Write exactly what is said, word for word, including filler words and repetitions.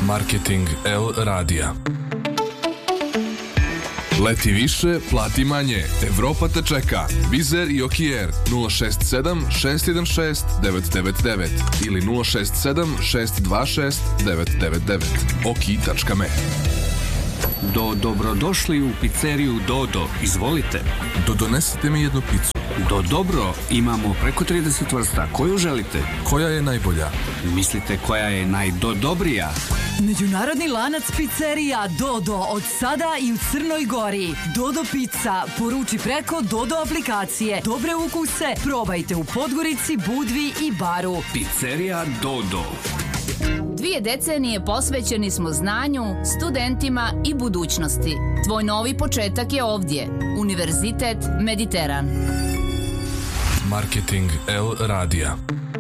Marketing L radija. Leti više, plati manje. Evropa te čeka. Wizz Air i Okiair nula šest sedam šest jedan šest devet devet devet ili nula šest sedam šest dva šest devet devet devet. oki tačka me. Do dobrodošli u pizzeriju Dodo. Izvolite. Do donesite mi jednu picu. Do dobro, imamo preko trideset vrsta. Koju želite? Koja je najbolja? Mislite koja je najdodobrija? Međunarodni lanac pizzerija Dodo od sada i u Crnoj Gori. Dodo pizza. Poruči preko Dodo aplikacije. Dobre ukuse probajte u Podgorici, Budvi i Baru. Pizzerija Dodo. Dvije decenije posvećeni smo znanju, studentima i budućnosti. Tvoj novi početak je ovdje. Univerzitet Mediteran. Marketing L radija.